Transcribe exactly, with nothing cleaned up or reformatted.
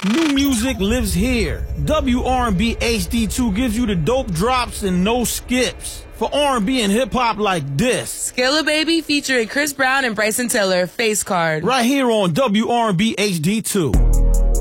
New music lives here. W R and B H D two gives you the dope drops and no skips. For R and B and hip-hop like this. Skilla Baby featuring Chris Brown and Bryson Tiller, Face Card. Right here on W R and B H D two.